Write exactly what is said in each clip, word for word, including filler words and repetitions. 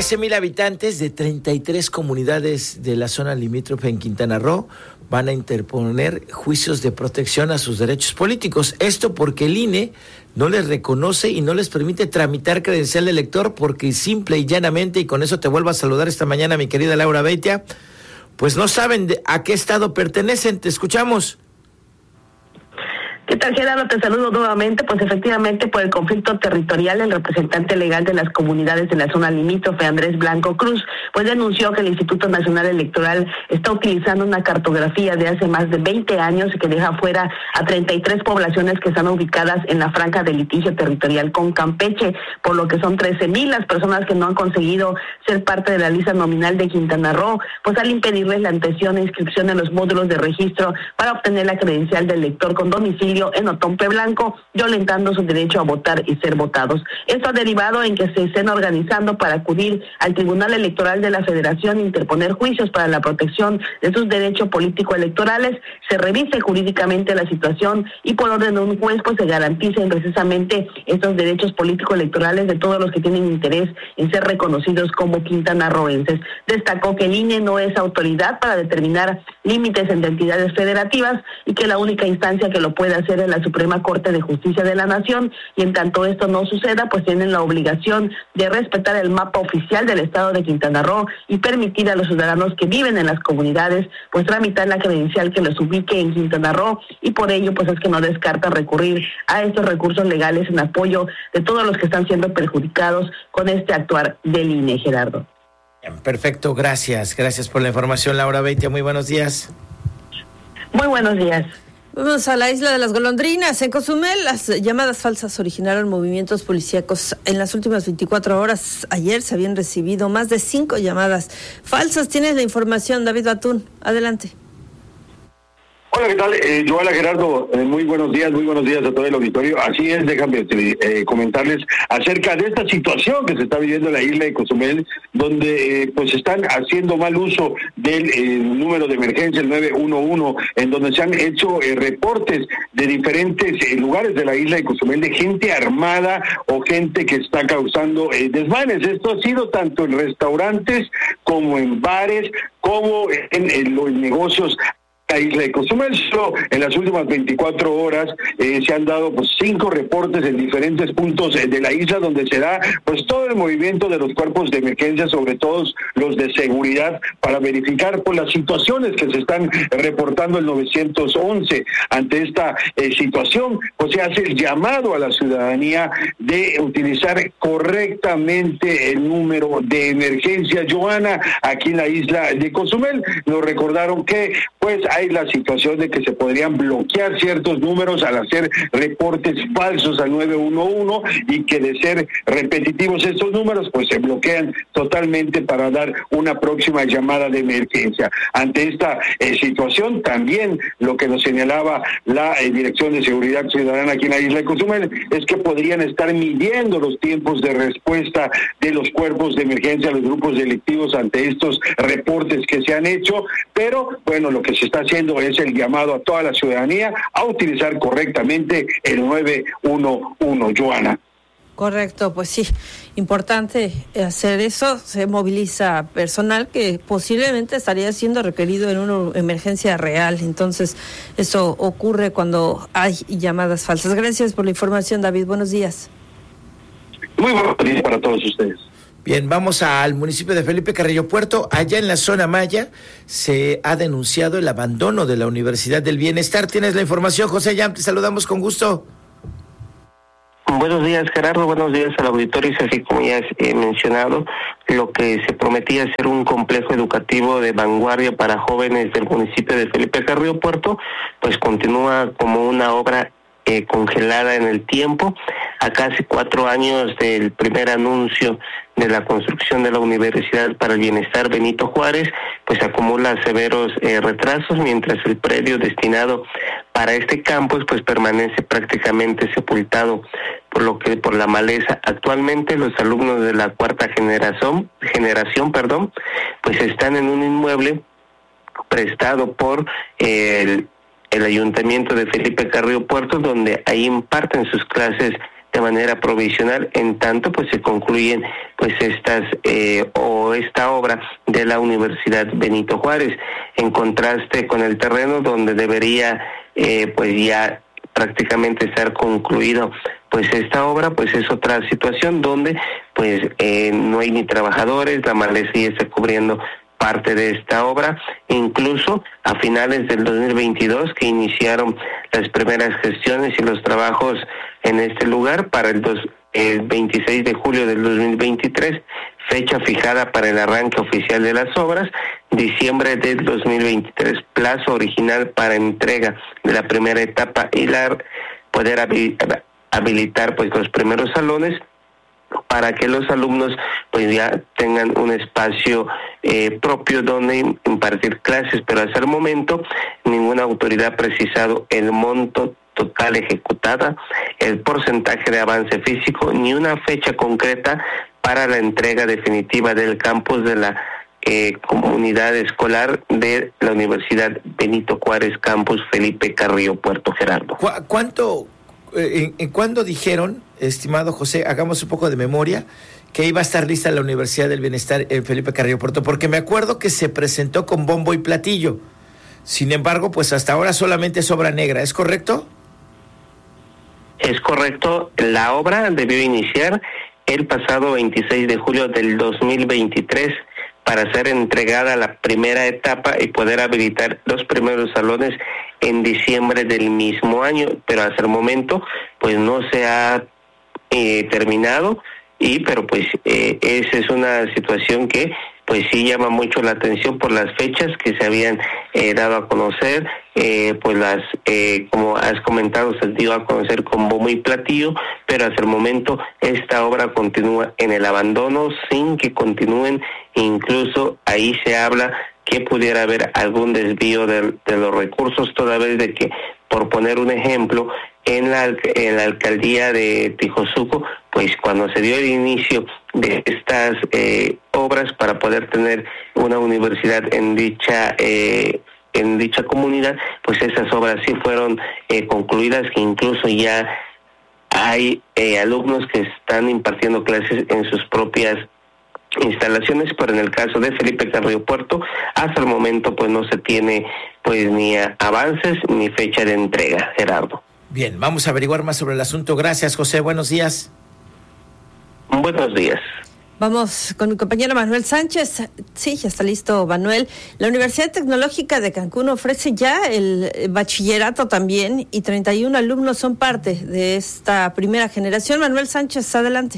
trece mil habitantes de treinta y tres comunidades de la zona limítrofe en Quintana Roo van a interponer juicios de protección a sus derechos políticos. Esto porque el I N E no les reconoce y no les permite tramitar credencial de elector, porque simple y llanamente, y con eso te vuelvo a saludar esta mañana, mi querida Laura Beitia, pues no saben de a qué estado pertenecen. Te escuchamos. ¿Qué tal, Gerardo? Te saludo nuevamente. Pues efectivamente, por el conflicto territorial, el representante legal de las comunidades de la zona limítrofe, Andrés Blanco Cruz, pues denunció que el Instituto Nacional Electoral está utilizando una cartografía de hace más de veinte años y que deja fuera a treinta y tres poblaciones que están ubicadas en la franja de litigio territorial con Campeche, por lo que son trece mil las personas que no han conseguido ser parte de la lista nominal de Quintana Roo, pues al impedirles la atención e inscripción en los módulos de registro para obtener la credencial de elector con domicilio en Otompe Blanco, violentando su derecho a votar y ser votados. Esto ha derivado en que se estén organizando para acudir al Tribunal Electoral de la Federación e interponer juicios para la protección de sus derechos político-electorales, se revise jurídicamente la situación y por orden de un juez pues se garanticen precisamente estos derechos político-electorales de todos los que tienen interés en ser reconocidos como quintanarroenses. Destacó que el I N E no es autoridad para determinar límites entre entidades federativas y que la única instancia que lo puede hacer es la Suprema Corte de Justicia de la Nación, y en tanto esto no suceda, pues tienen la obligación de respetar el mapa oficial del estado de Quintana Roo y permitir a los ciudadanos que viven en las comunidades pues tramitar la credencial que los ubique en Quintana Roo, y por ello pues es que no descarta recurrir a estos recursos legales en apoyo de todos los que están siendo perjudicados con este actuar del I N E, Gerardo. Perfecto, gracias, gracias por la información, Laura Beitia, muy buenos días. Muy buenos días. Vamos a la isla de las golondrinas. En Cozumel, las llamadas falsas originaron movimientos policíacos. En las últimas veinticuatro horas, ayer se habían recibido más de cinco llamadas falsas. Tienes la información, David Batún. Adelante. Hola, ¿qué tal? Eh, Joana, Gerardo, eh, muy buenos días, muy buenos días a todo el auditorio. Así es, déjame eh, comentarles acerca de esta situación que se está viviendo en la isla de Cozumel, donde eh, pues están haciendo mal uso del eh, número de emergencia, el nueve uno uno, en donde se han hecho eh, reportes de diferentes eh, lugares de la isla de Cozumel de gente armada o gente que está causando eh, desmanes. Esto ha sido tanto en restaurantes como en bares, como en, en los negocios la isla de Cozumel. Solo en las últimas veinticuatro horas eh, se han dado pues cinco reportes en diferentes puntos eh, de la isla, donde se da pues todo el movimiento de los cuerpos de emergencia, sobre todo los de seguridad, para verificar pues las situaciones que se están reportando el nueve once. Ante esta eh, situación, pues se hace el llamado a la ciudadanía de utilizar correctamente el número de emergencia. Joana, aquí en la isla de Cozumel, nos recordaron que pues hay la situación de que se podrían bloquear ciertos números al hacer reportes falsos al nueve uno uno, y que de ser repetitivos estos números pues se bloquean totalmente para dar una próxima llamada de emergencia. Ante esta eh, situación, también lo que nos señalaba la eh, Dirección de Seguridad Ciudadana aquí en la isla de Cozumel es que podrían estar midiendo los tiempos de respuesta de los cuerpos de emergencia, los grupos delictivos ante estos reportes que se han hecho, pero bueno, lo que se está haciendo es el llamado a toda la ciudadanía a utilizar correctamente el nueve uno uno, Joana. Correcto, pues sí, importante hacer eso. Se moviliza personal que posiblemente estaría siendo requerido en una emergencia real. Entonces, eso ocurre cuando hay llamadas falsas. Gracias por la información, David. Buenos días. Muy buenos días para todos ustedes. Bien, vamos al municipio de Felipe Carrillo Puerto. Allá en la zona Maya se ha denunciado el abandono de la Universidad del Bienestar. Tienes la información, José Yam, te saludamos con gusto. Buenos días, Gerardo, buenos días al auditorio. Así como ya he mencionado, lo que se prometía ser un complejo educativo de vanguardia para jóvenes del municipio de Felipe Carrillo Puerto, pues continúa como una obra eh, congelada en el tiempo. A casi cuatro años del primer anuncio de la construcción de la Universidad para el Bienestar Benito Juárez, pues acumula severos eh, retrasos, mientras el predio destinado para este campus pues permanece prácticamente sepultado por lo que por la maleza. Actualmente los alumnos de la cuarta generación, generación, perdón, pues están en un inmueble prestado por eh, el, el Ayuntamiento de Felipe Carrillo Puerto, donde ahí imparten sus clases de manera provisional, en tanto pues se concluyen pues estas eh, o esta obra de la Universidad Benito Juárez, en contraste con el terreno donde debería eh, pues ya prácticamente estar concluido pues esta obra. Pues es otra situación donde pues eh, no hay ni trabajadores, la maleza ya está cubriendo parte de esta obra. Incluso a finales del dos mil veintidós, que iniciaron las primeras gestiones y los trabajos en este lugar, para el, dos, el veintiséis de julio del dos mil veintitrés, fecha fijada para el arranque oficial de las obras, diciembre del dos mil veintitrés, plazo original para entrega de la primera etapa y la poder habilitar pues los primeros salones, para que los alumnos pues ya tengan un espacio eh, propio donde impartir clases, pero hasta el momento ninguna autoridad ha precisado el monto total ejecutada, el porcentaje de avance físico, ni una fecha concreta para la entrega definitiva del campus de la eh, comunidad escolar de la Universidad Benito Juárez, campus Felipe Carrillo Puerto, Gerardo. ¿Cu- ¿Cuánto, eh, en, cuándo dijeron, estimado José, hagamos un poco de memoria, que iba a estar lista la Universidad del Bienestar en Felipe Carrillo Puerto? Porque me acuerdo que se presentó con bombo y platillo. Sin embargo, pues hasta ahora solamente es obra negra, ¿es correcto? Es correcto, la obra debió iniciar el pasado veintiséis de julio del dos mil veintitrés para ser entregada la primera etapa y poder habilitar los primeros salones en diciembre del mismo año, pero hasta el momento pues no se ha eh, terminado, y pero pues eh, esa es una situación que pues sí llama mucho la atención por las fechas que se habían eh, dado a conocer, eh, pues las, eh, como has comentado, se dio a conocer con bombo y platillo, pero hasta el momento esta obra continúa en el abandono sin que continúen, incluso ahí se habla que pudiera haber algún desvío de, de los recursos, toda vez de que, por poner un ejemplo, en la, en la alcaldía de Tijosuco, pues cuando se dio el inicio de estas eh, obras para poder tener una universidad en dicha eh, en dicha comunidad, pues esas obras sí fueron eh, concluidas, que incluso ya hay eh, alumnos que están impartiendo clases en sus propias instalaciones, pero en el caso de Felipe Carrillo Puerto, hasta el momento pues no se tiene pues ni avances ni fecha de entrega, Gerardo. Bien, vamos a averiguar más sobre el asunto. Gracias, José. Buenos días. Buenos días. Vamos con mi compañero Manuel Sánchez. Sí, ya está listo, Manuel. La Universidad Tecnológica de Cancún ofrece ya el bachillerato también, y treinta y uno alumnos son parte de esta primera generación. Manuel Sánchez, adelante.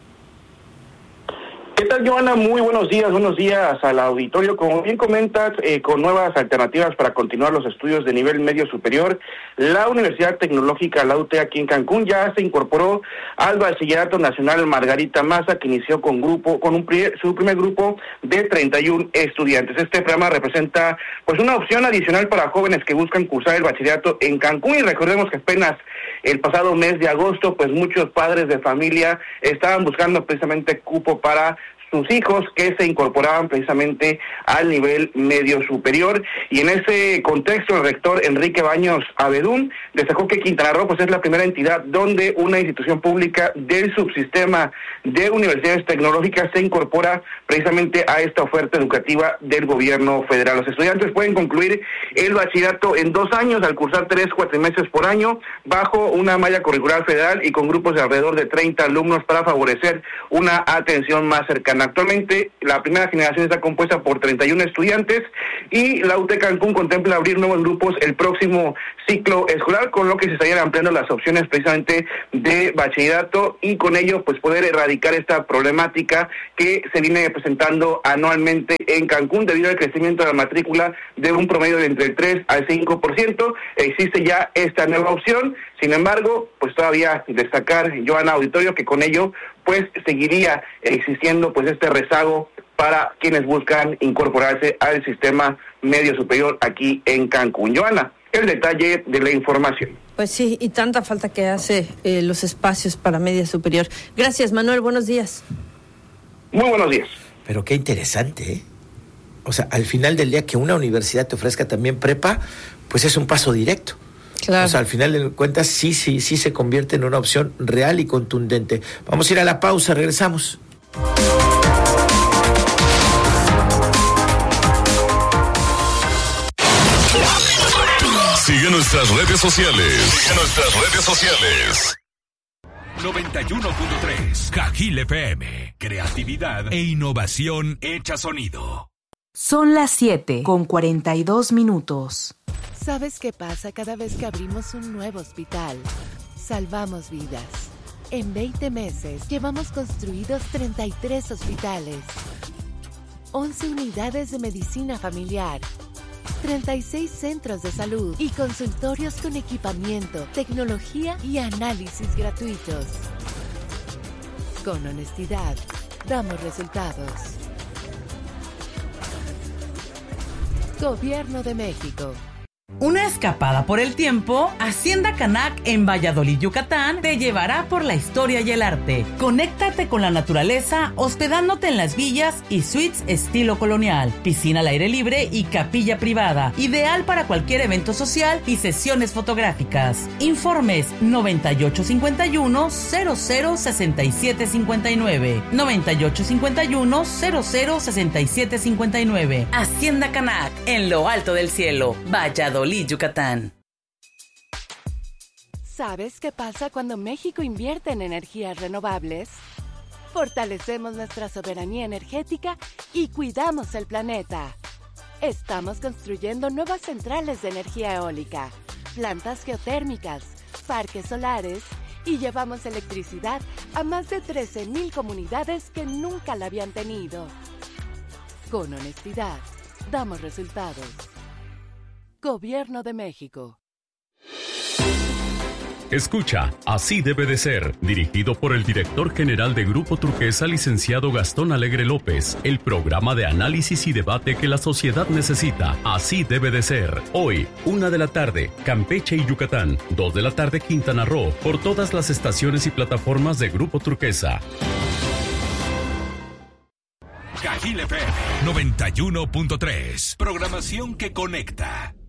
¿Qué tal, Joana? Muy buenos días, buenos días al auditorio. Como bien comentas, eh, con nuevas alternativas para continuar los estudios de nivel medio superior, la Universidad Tecnológica, la U T, aquí en Cancún, ya se incorporó al Bachillerato Nacional Margarita Maza, que inició con grupo, con un primer, su primer grupo de treinta y uno estudiantes. Este programa representa pues una opción adicional para jóvenes que buscan cursar el bachillerato en Cancún, y recordemos que apenas el pasado mes de agosto, pues muchos padres de familia estaban buscando precisamente cupo para sus hijos que se incorporaban precisamente al nivel medio superior, y en ese contexto el rector Enrique Baños Abedún destacó que Quintana Roo pues es la primera entidad donde una institución pública del subsistema de universidades tecnológicas se incorpora precisamente a esta oferta educativa del gobierno federal. Los estudiantes pueden concluir el bachillerato en dos años al cursar tres cuatrimestres por año bajo una malla curricular federal y con grupos de alrededor de treinta alumnos para favorecer una atención más cercana. Actualmente la primera generación está compuesta por treinta y uno estudiantes, y la U T Cancún contempla abrir nuevos grupos el próximo ciclo escolar, con lo que se estarían ampliando las opciones precisamente de bachillerato, y con ello pues poder erradicar esta problemática que se viene presentando anualmente en Cancún debido al crecimiento de la matrícula de un promedio de entre el tres al cinco por ciento. Existe ya esta nueva opción, sin embargo, pues todavía destacar, Joana, auditorio, que con ello pues seguiría existiendo pues este rezago para quienes buscan incorporarse al sistema medio superior aquí en Cancún. Joana, el detalle de la información. Pues sí, y tanta falta que hace eh, los espacios para media superior. Gracias, Manuel, buenos días. Muy buenos días. Pero qué interesante, ¿eh? O sea, al final del día que una universidad te ofrezca también prepa, pues es un paso directo. Claro. O sea, al final de cuentas sí, sí, sí se convierte en una opción real y contundente. Vamos a ir a la pausa, regresamos. Sigue nuestras redes sociales. Sigue nuestras redes sociales. noventa y uno punto tres Cajil F M. Creatividad e innovación hecha sonido. Son las siete con cuarenta y dos minutos. ¿Sabes qué pasa cada vez que abrimos un nuevo hospital? Salvamos vidas. En veinte meses llevamos construidos treinta y tres hospitales, once unidades de medicina familiar, treinta y seis centros de salud y consultorios con equipamiento, tecnología y análisis gratuitos. Con honestidad, damos resultados. Gobierno de México. Una escapada por el tiempo, Hacienda Canac en Valladolid, Yucatán, te llevará por la historia y el arte. Conéctate con la naturaleza hospedándote en las villas y suites estilo colonial, piscina al aire libre y capilla privada, ideal para cualquier evento social y sesiones fotográficas. Informes noventa y ocho cincuenta y uno cero cero sesenta y siete cincuenta y nueve, noventa y ocho cincuenta y uno cero cero sesenta y siete cincuenta y nueve. Hacienda Canac en lo alto del cielo, Valladolid, Yucatán. ¿Sabes qué pasa cuando México invierte en energías renovables? Fortalecemos nuestra soberanía energética y cuidamos el planeta. Estamos construyendo nuevas centrales de energía eólica, plantas geotérmicas, parques solares y llevamos electricidad a más de trece mil comunidades que nunca la habían tenido. Con honestidad, damos resultados. Gobierno de México. Escucha, Así debe de ser, dirigido por el director general de Grupo Turquesa, licenciado Gastón Alegre López, el programa de análisis y debate que la sociedad necesita. Así debe de ser. Hoy, una de la tarde, Campeche y Yucatán, dos de la tarde, Quintana Roo, por todas las estaciones y plataformas de Grupo Turquesa. Cajil F M noventa y uno punto tres. Programación que conecta.